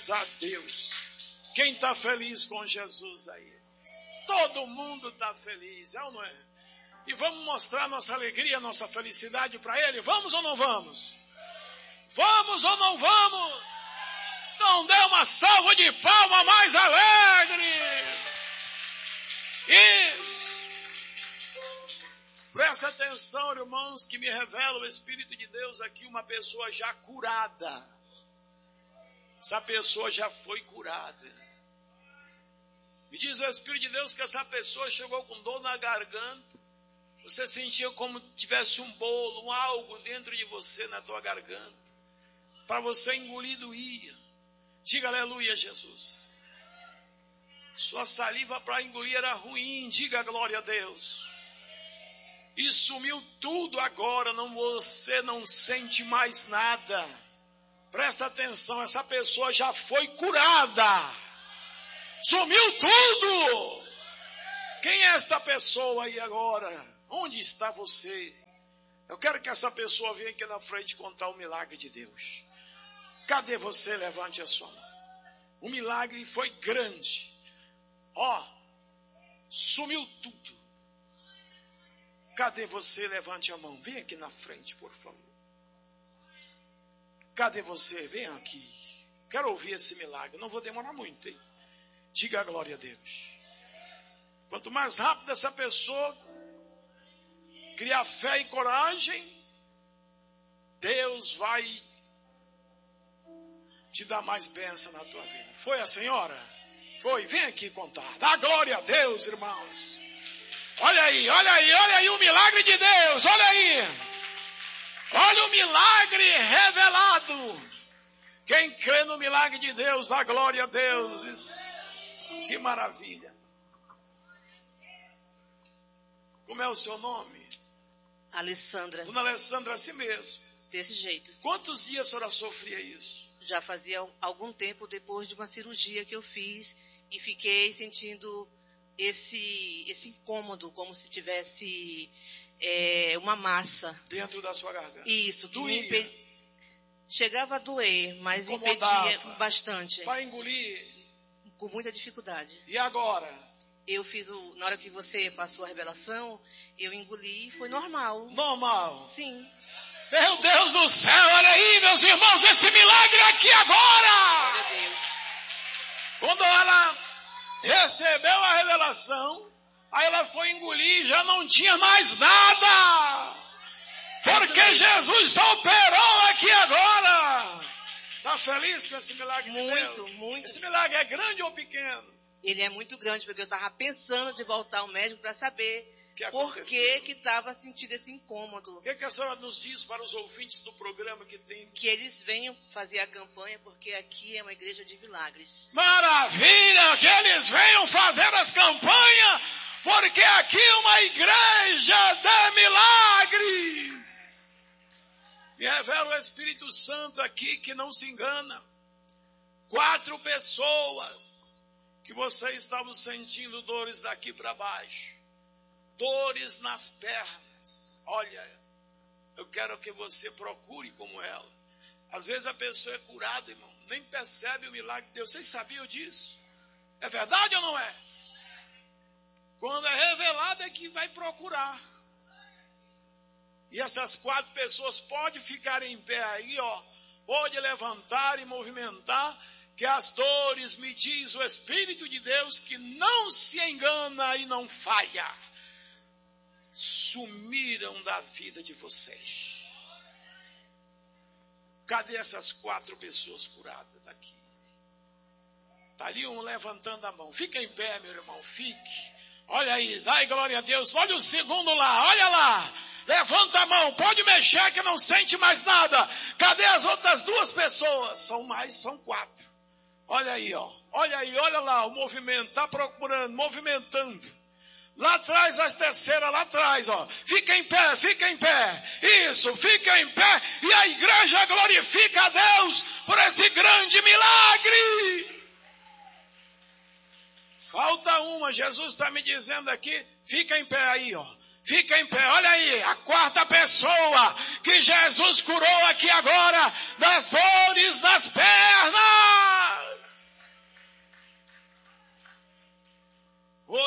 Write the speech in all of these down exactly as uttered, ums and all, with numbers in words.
Graças a Deus. Quem está feliz com Jesus aí? Todo mundo está feliz, é ou não é? E vamos mostrar nossa alegria, nossa felicidade para Ele? Vamos ou não vamos? Vamos ou não vamos? Então dê uma salva de palma mais alegre. Isso. Presta atenção, irmãos, que me revela o Espírito de Deus aqui, uma pessoa já curada. Essa pessoa já foi curada. Me diz o Espírito de Deus que essa pessoa chegou com dor na garganta. Você sentia como tivesse um bolo, um algo dentro de você, na tua garganta. Para você engolir doía. Diga aleluia, Jesus. Sua saliva para engolir era ruim. Diga glória a Deus. E sumiu tudo agora. Não, você não sente mais nada. Presta atenção, essa pessoa já foi curada. Sumiu tudo. Quem é esta pessoa aí agora? Onde está você? Eu quero que essa pessoa venha aqui na frente contar o milagre de Deus. Cadê você? Levante a sua mão. O milagre foi grande. Ó, sumiu tudo. Cadê você? Levante a mão. Vem aqui na frente, por favor. Cadê você? Vem aqui. Quero ouvir esse milagre. Não vou demorar muito, hein? Diga a glória a Deus. Quanto mais rápido essa pessoa criar fé e coragem, Deus vai te dar mais bênção na tua vida. Foi a senhora? Foi. Vem aqui contar. Dá glória a Deus, irmãos. Olha aí, olha aí, olha aí o milagre de Deus. Olha aí. Olha o milagre revelado. Quem crê no milagre de Deus, dá glória a Deus. Que maravilha. Como é o seu nome? Alessandra. Dona Alessandra, assim mesmo. Desse jeito. Quantos dias a senhora sofria isso? Já fazia algum tempo depois de uma cirurgia que eu fiz e fiquei sentindo esse, esse incômodo, como se tivesse é, uma massa. Dentro da sua garganta? Isso. Que doía? me impe... Chegava a doer, mas incomodava impedia bastante. Para engolir? Com muita dificuldade. E agora? Eu fiz o... Na hora que você passou a revelação, eu engoli e foi normal. Normal? Sim. Meu Deus do céu, olha aí, meus irmãos, esse milagre aqui agora. Glória a Deus. Quando ela recebeu a revelação, aí ela foi engolir e já não tinha mais nada. Porque Jesus só operou aqui agora. Está feliz com esse milagre de Deus? Muito, muito. Esse milagre é grande ou pequeno? Ele é muito grande, porque eu estava pensando de voltar ao médico para saber que por que que estava sentindo esse incômodo. O que, que a senhora nos diz para os ouvintes do programa que tem? Que eles venham fazer a campanha, porque aqui é uma igreja de milagres. Maravilha! Que eles venham fazer as campanhas, porque aqui é uma igreja de milagres. Me revela o Espírito Santo aqui que não se engana. Quatro pessoas que você estava sentindo dores daqui para baixo. Dores nas pernas. Olha, eu quero que você procure como ela. Às vezes a pessoa é curada, irmão, nem percebe o milagre de Deus. Vocês sabiam disso? É verdade ou não é? Quando é revelado é que vai procurar. E essas quatro pessoas podem ficar em pé aí, ó. Pode levantar e movimentar, que as dores, me diz o Espírito de Deus, que não se engana e não falha, sumiram da vida de vocês. Cadê essas quatro pessoas curadas daqui? Está ali um levantando a mão. Fica em pé, meu irmão, fique. Olha aí, dai glória a Deus. Olha o segundo lá, olha lá. Levanta a mão, pode mexer que não sente mais nada. Cadê as outras duas pessoas? São mais, são quatro. Olha aí, ó. Olha aí, olha lá o movimento. Está procurando, movimentando. Lá atrás, as terceiras lá atrás, ó. Fica em pé, fica em pé. Isso, fica em pé. E a igreja glorifica a Deus por esse grande milagre. Falta uma, Jesus está me dizendo aqui. Fica em pé aí, ó. Fica em pé, olha aí, a quarta pessoa que Jesus curou aqui agora, das dores nas pernas.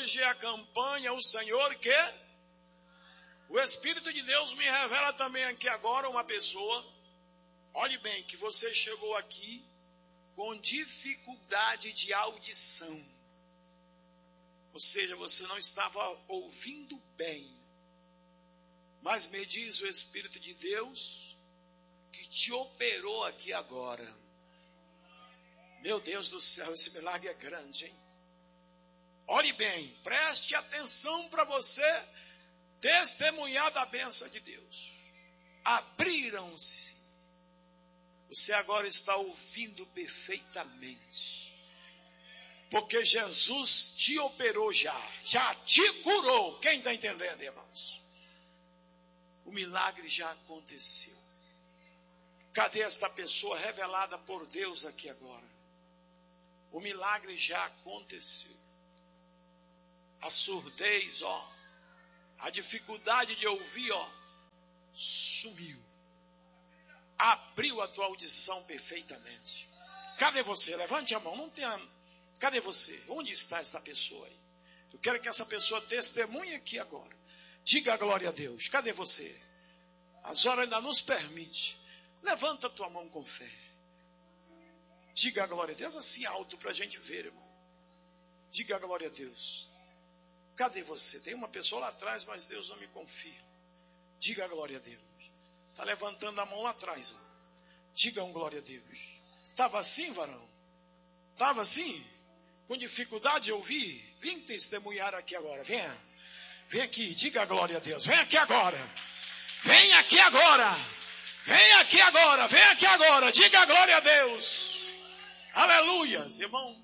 hoje a campanha, o Senhor que... O Espírito de Deus me revela também aqui agora uma pessoa. Olhe bem, que você chegou aqui com dificuldade de audição. Ou seja, você não estava ouvindo bem. Mas me diz o Espírito de Deus que te operou aqui agora. Meu Deus do céu, esse milagre é grande, hein? Olhe bem, preste atenção para você testemunhar da bênção de Deus. Abriram-se. Você agora está ouvindo perfeitamente. Porque Jesus te operou já. Já te curou. Quem está entendendo, irmãos? O milagre já aconteceu. Cadê esta pessoa revelada por Deus aqui agora? O milagre já aconteceu. A surdez, ó. A dificuldade de ouvir, ó. Sumiu. Abriu a tua audição perfeitamente. Cadê você? Levante a mão. Não tem. Cadê você? Onde está esta pessoa aí? Eu quero que essa pessoa testemunhe aqui agora. Diga a glória a Deus. Cadê você? As horas ainda nos permite. Levanta a tua mão com fé. Diga a glória a Deus assim alto para a gente ver, irmão. Diga a glória a Deus. Cadê você? Tem uma pessoa lá atrás, mas Deus não me confirma. Diga a glória a Deus. Está levantando a mão lá atrás. Ó. Diga um glória a Deus. Estava assim, varão? Estava assim? Com dificuldade de ouvir? Vem testemunhar aqui agora. Venha. Vem aqui. Diga a glória a Deus. Vem aqui agora. Vem aqui agora. Vem aqui agora. Vem aqui agora. Diga a glória a Deus. Aleluias, irmão.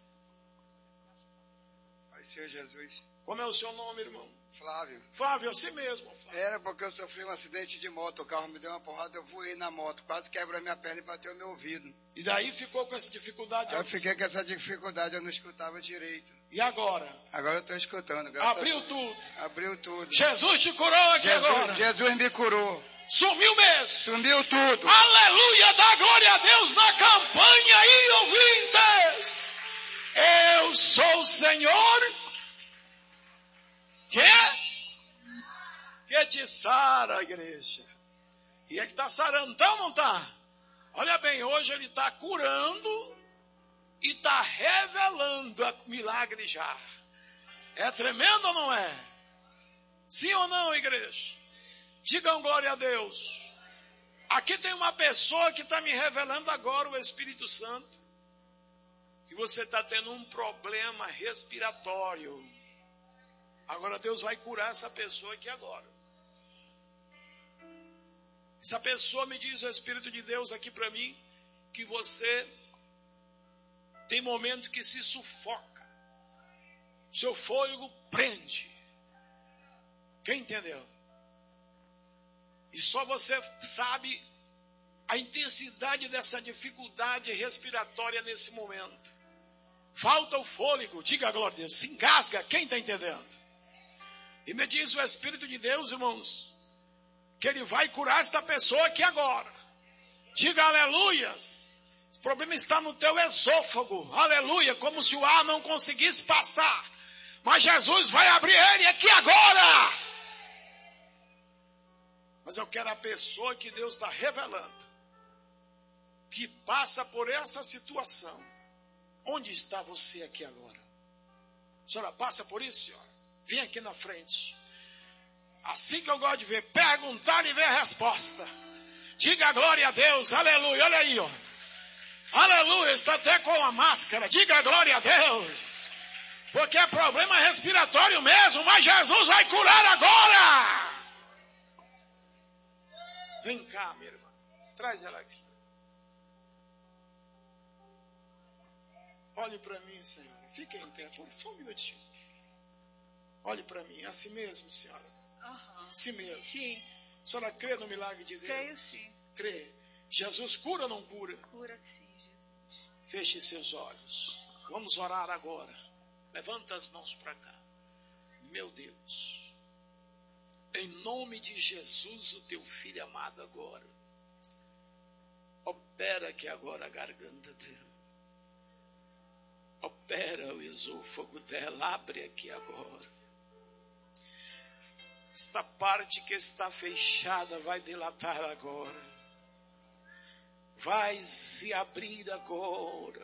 Pai, Senhor Jesus. Como é o seu nome, irmão? Flávio. Flávio, assim mesmo. Flávio. Era porque eu sofri um acidente de moto, o carro me deu uma porrada, eu voei na moto, quase quebrou a minha perna e bateu o meu ouvido. E daí ficou com essa dificuldade? Eu fiquei com essa dificuldade, eu não escutava direito. E agora? Agora eu estou escutando, graças Abriu a Deus. tudo. Abriu tudo. Jesus te curou aqui Jesus, agora. Jesus me curou. Sumiu mesmo. Sumiu tudo. Aleluia, dá glória a Deus na campanha aí, ouvintes. Eu sou o Senhor que, que te sara, igreja. E ele está sarando, então não está? Olha bem, hoje ele está curando e está revelando o milagre já. É tremendo ou não é? Sim ou não, igreja? Digam glória a Deus. Aqui tem uma pessoa que está me revelando agora o Espírito Santo. Que você está tendo um problema respiratório. Agora Deus vai curar essa pessoa aqui agora. Essa pessoa me diz o Espírito de Deus aqui para mim. Que você tem momentos que se sufoca. Seu fôlego prende. Quem entendeu? E só você sabe a intensidade dessa dificuldade respiratória nesse momento. Falta o fôlego, diga a glória a Deus, se engasga, quem está entendendo? E me diz o Espírito de Deus, irmãos, que Ele vai curar esta pessoa aqui agora. Diga aleluias. O problema está no teu esôfago, aleluia, como se o ar não conseguisse passar. Mas Jesus vai abrir ele aqui agora. Mas eu quero a pessoa que Deus está revelando, que passa por essa situação. Onde está você aqui agora? A senhora passa por isso, senhora? Vem aqui na frente. Assim que eu gosto de ver, perguntar e ver a resposta. Diga a glória a Deus, aleluia, olha aí, ó. Aleluia, está até com a máscara, diga a glória a Deus. Porque é problema respiratório mesmo, mas Jesus vai curar agora. Vem cá, minha irmã. Traz ela aqui. Olhe para mim, Senhor. Fique em pé, por só um minutinho. Olhe para mim. Assim mesmo, senhora? Uhum. Assim mesmo. Sim. A senhora crê no milagre de Deus? Creio sim. Crê. Jesus cura ou não cura? Cura sim, Jesus. Feche seus olhos. Vamos orar agora. Levanta as mãos para cá. Meu Deus. Em nome de Jesus, o teu filho amado agora. Opera aqui agora a garganta dele. Opera o Utilizou o fogo dela. Abre aqui agora. Esta parte que está fechada vai dilatar agora. Vai se abrir agora.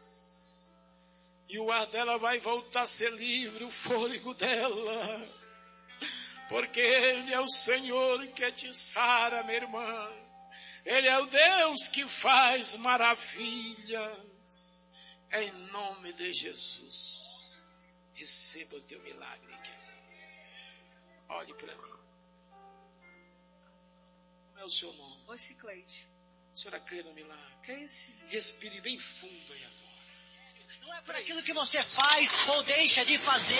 E o ar dela vai voltar a ser livre, o fôlego dela. Porque Ele é o Senhor que te sara, minha irmã. Ele é o Deus que faz maravilhas. Em nome de Jesus. Receba o teu milagre aqui. Olhe para mim. Como é o seu nome? Oi, Cicleide. A senhora crê no milagre? Creio sim. Respire bem fundo aí agora. Não é por aquilo que você faz ou deixa de fazer.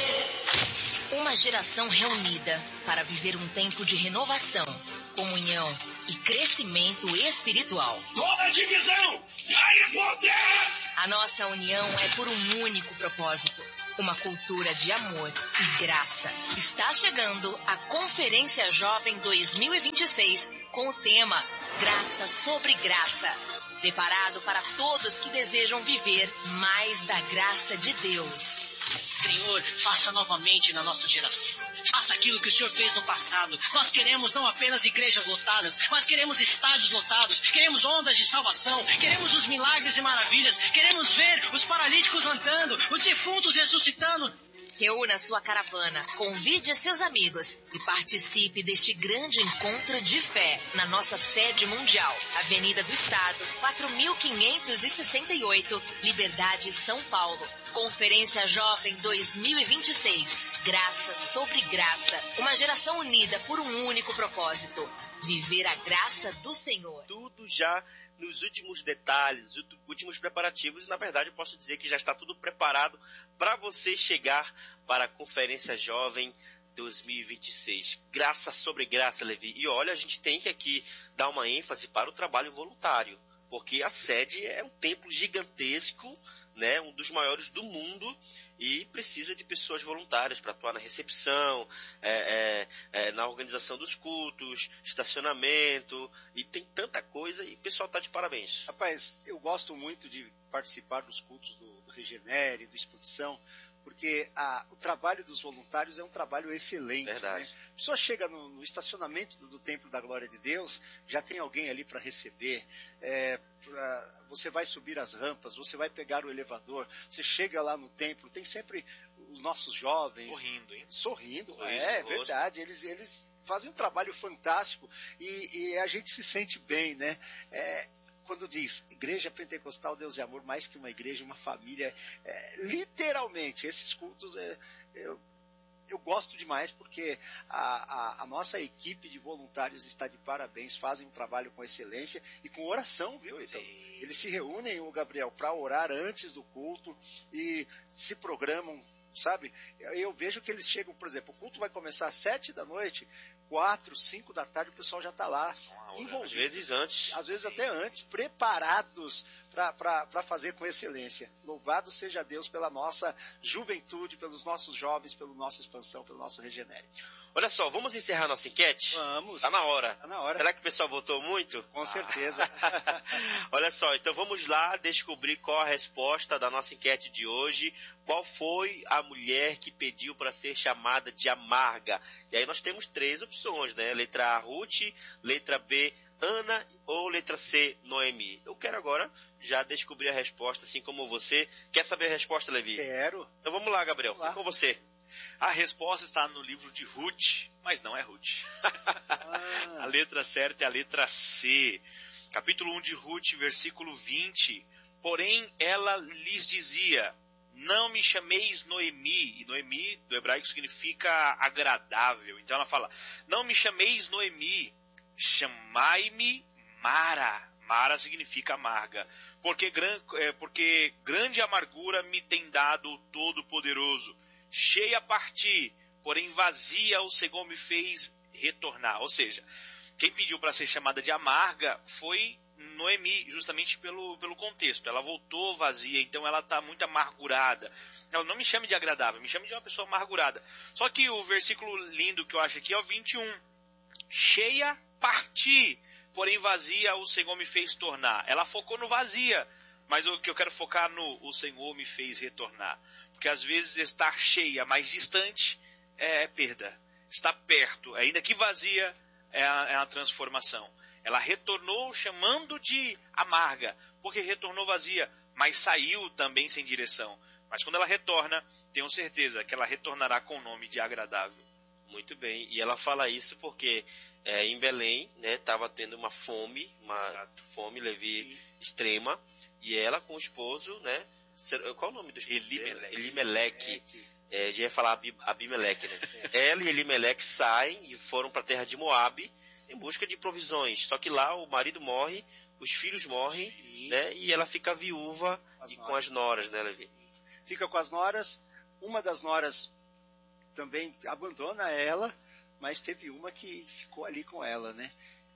Uma geração reunida para viver um tempo de renovação, comunhão e crescimento espiritual. Toda divisão, ganha poder! A nossa união é por um único propósito. Uma cultura de amor e graça. Está chegando a Conferência Jovem dois mil e vinte e seis com o tema Graça sobre Graça. Preparado para todos que desejam viver mais da graça de Deus. Senhor, faça novamente na nossa geração. Faça aquilo que o Senhor fez no passado. Nós queremos não apenas igrejas lotadas, mas queremos estádios lotados. Queremos ondas de salvação. Queremos os milagres e maravilhas. Queremos ver os paralíticos andando, os defuntos ressuscitando. Reúna sua caravana, convide seus amigos e participe deste grande encontro de fé na nossa sede mundial, Avenida do Estado, quatro mil quinhentos e sessenta e oito, Liberdade, São Paulo. Conferência Jovem dois mil e vinte e seis. Graça sobre graça. Uma geração unida por um único propósito. Viver a graça do Senhor. Tudo já nos últimos detalhes, últimos preparativos. Na verdade, eu posso dizer que já está tudo preparado para você chegar para a Conferência Jovem dois mil e vinte e seis. Graça sobre graça, Levi. E olha, a gente tem que aqui dar uma ênfase para o trabalho voluntário, porque a sede é um templo gigantesco, né, um dos maiores do mundo, e precisa de pessoas voluntárias para atuar na recepção, é, é, é, na organização dos cultos, estacionamento, e tem tanta coisa, e o pessoal está de parabéns. Rapaz, eu gosto muito de participar dos cultos do, do Regenere, do Exposição, porque a, o trabalho dos voluntários é um trabalho excelente. Verdade. Né? A pessoa chega no, no estacionamento do, do Templo da Glória de Deus, já tem alguém ali para receber, é, pra, você vai subir as rampas, você vai pegar o elevador, você chega lá no templo, tem sempre os nossos jovens... Sorrindo, hein? Sorrindo, Sorrindo é, é no verdade, eles, eles fazem um trabalho fantástico e, e a gente se sente bem, né? É, quando diz Igreja Pentecostal Deus é Amor, mais que uma igreja, uma família, é, literalmente, esses cultos, é, eu, eu gosto demais porque a, a, a nossa equipe de voluntários está de parabéns, fazem um trabalho com excelência e com oração, viu? Então, eles se reúnem, o Gabriel, para orar antes do culto e se programam, sabe? Eu vejo que eles chegam, por exemplo, o culto vai começar às sete da noite, quatro, cinco da tarde o pessoal já está lá, envolvido. Às vezes antes. Às vezes Sim. até antes, preparados para fazer com excelência. Louvado seja Deus pela nossa juventude, pelos nossos jovens, pela nossa expansão, pelo nosso Regenere. Olha só, vamos encerrar nossa enquete? Vamos. Tá na hora. Tá na hora. Será que o pessoal votou muito? Com certeza. Olha só, então vamos lá descobrir qual a resposta da nossa enquete de hoje. Qual foi a mulher que pediu para ser chamada de amarga? E aí nós temos três opções, né? Letra A, Ruth, letra B, Ana ou letra C, Noemi. Eu quero agora já descobrir a resposta, assim como você. Quer saber a resposta, Levi? Quero. Então vamos lá, Gabriel. Vamos lá. É com você. A resposta está no livro de Ruth, mas não é Ruth. Ah. A letra certa é a letra C. Capítulo um de Ruth, versículo vinte. Porém, ela lhes dizia, não me chameis Noemi. E Noemi, do hebraico, significa agradável. Então ela fala, não me chameis Noemi, chamai-me Mara. Mara significa amarga. Porque, gran, é, porque grande amargura me tem dado o Todo-Poderoso. Cheia a partir, porém vazia o Senhor me fez retornar. Ou seja, quem pediu para ser chamada de amarga foi Noemi, justamente pelo, pelo contexto. Ela voltou vazia, então ela está muito amargurada. Ela não me chame de agradável, me chame de uma pessoa amargurada. Só que o versículo lindo que eu acho aqui é o vinte e um. Cheia parti, porém vazia o Senhor me fez tornar. Ela focou no vazia, mas o que eu quero focar no o Senhor me fez retornar. Porque às vezes estar cheia, mais distante, é perda. Estar perto, ainda que vazia, é a, é a transformação. Ela retornou chamando de amarga, porque retornou vazia, mas saiu também sem direção. Mas quando ela retorna, tenho certeza que ela retornará com o nome de agradável. Muito bem, e ela fala isso porque é, em Belém estava né, tendo uma fome, uma Exato. fome, Levi, extrema, e ela com o esposo, né? Qual é o nome do esposo? Elimeleque. Elimeleque. É, já ia falar Abimeleque, né? Ela e Elimeleque saem e foram para a terra de Moabe em busca de provisões. Só que lá o marido morre, os filhos morrem, né? E ela fica viúva as e noras. com as noras, né, Levi? Fica com as noras. Uma das noras também abandona ela, mas teve uma que ficou ali com ela, né?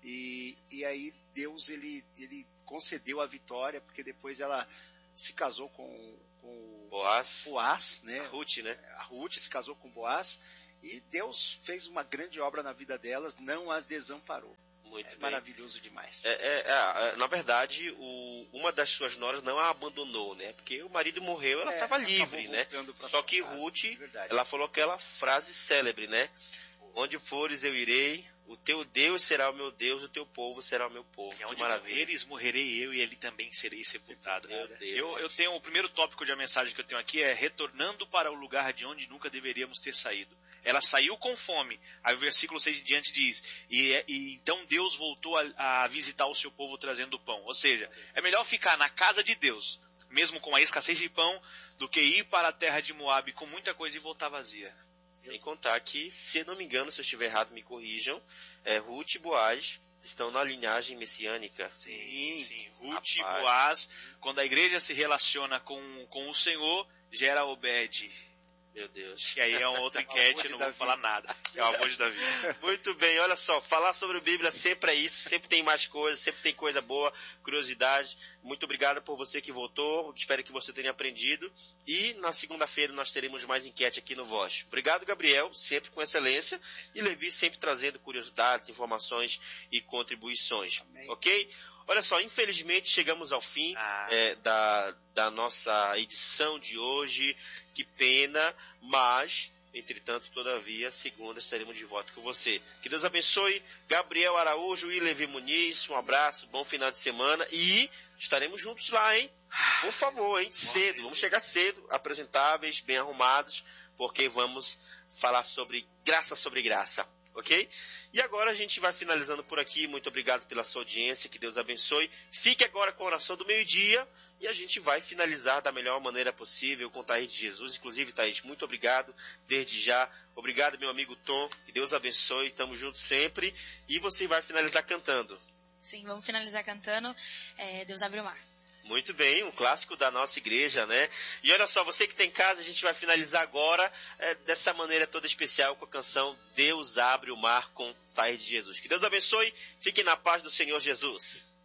E, e aí Deus ele, ele concedeu a vitória, porque depois ela se casou com, com Boaz, Boaz, né? A Ruth, né? A Ruth se casou com Boaz, e Deus fez uma grande obra na vida delas, não as desamparou. Muito é bem. Maravilhoso demais. É, é, é, na verdade, o, uma das suas noras não a abandonou, né? Porque o marido morreu, ela estava é, livre, né? Só que casa, Ruth, é ela falou aquela frase célebre, né? Onde fores eu irei, o teu Deus será o meu Deus, o teu povo será o meu povo. E onde morreres, morrerei eu, e ele também serei sepultado. Eu, eu tenho, o primeiro tópico de a mensagem que eu tenho aqui é retornando para o lugar de onde nunca deveríamos ter saído. Ela saiu com fome. Aí o versículo seis diante diz, e, e então Deus voltou a, a visitar o seu povo trazendo pão. Ou seja, é melhor ficar na casa de Deus, mesmo com a escassez de pão, do que ir para a terra de Moabe com muita coisa e voltar vazia. Sem contar que, se eu não me engano, se eu estiver errado, me corrijam, é, Ruth e Boaz estão na linhagem messiânica. Sim, sim. Ruth e Boaz, quando a igreja se relaciona com, com o Senhor, gera Obed. Meu Deus. E aí é uma outra enquete, não vou falar nada. É o avô de Davi. Muito bem, olha só, falar sobre a Bíblia sempre é isso, sempre tem mais coisas, sempre tem coisa boa, curiosidade. Muito obrigado por você que voltou, espero que você tenha aprendido. E na segunda-feira nós teremos mais enquete aqui no Voz. Obrigado, Gabriel, sempre com excelência. E Levi sempre trazendo curiosidades, informações e contribuições. Amém. Ok? Olha só, infelizmente chegamos ao fim ah. é, da, da nossa edição de hoje. Que pena, mas, entretanto, todavia, segunda estaremos de volta com você. Que Deus abençoe Gabriel Araújo e Levi Muniz. Um abraço, bom final de semana e estaremos juntos lá, hein? Por favor, hein? Cedo, vamos chegar cedo, apresentáveis, bem arrumados, porque vamos falar sobre graça sobre graça. Ok? E agora a gente vai finalizando por aqui. Muito obrigado pela sua audiência. Que Deus abençoe. Fique agora com a oração do meio-dia. E a gente vai finalizar da melhor maneira possível com o Thaís de Jesus. Inclusive, Thaís, muito obrigado desde já. Obrigado, meu amigo Tom. Que Deus abençoe. Estamos juntos sempre. E você vai finalizar cantando. Sim, vamos finalizar cantando. É, Deus abre o mar. Muito bem, um clássico da nossa igreja, né? E olha só, você que está em casa, a gente vai finalizar agora é, dessa maneira toda especial com a canção Deus Abre o Mar com Thaís de Jesus. Que Deus abençoe, fiquem na paz do Senhor Jesus.